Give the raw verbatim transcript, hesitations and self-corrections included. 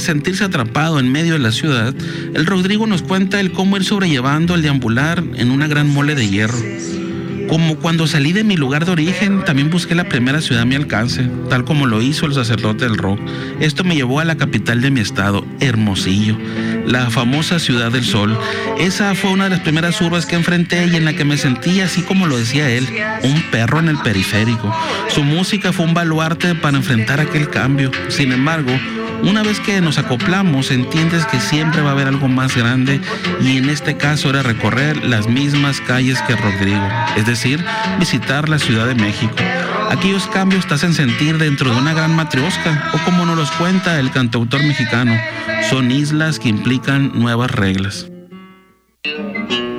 sentirse atrapado en medio de la ciudad, el Rodrigo nos cuenta el cómo ir sobrellevando el deambular en una gran mole de hierro. Como cuando salí de mi lugar de origen, también busqué la primera ciudad a mi alcance, tal como lo hizo el sacerdote del rock. Esto me llevó a la capital de mi estado, Hermosillo, la famosa Ciudad del Sol. Esa fue una de las primeras urbes que enfrenté y en la que me sentí, así como lo decía él, un perro en el periférico. Su música fue un baluarte para enfrentar aquel cambio. Sin embargo, una vez que nos acoplamos, entiendes que siempre va a haber algo más grande, y en este caso era recorrer las mismas calles que Rodrigo, es decir, visitar la Ciudad de México. Aquellos cambios te hacen sentir dentro de una gran matriosca, o como nos los cuenta el cantautor mexicano, son islas que implican nuevas reglas.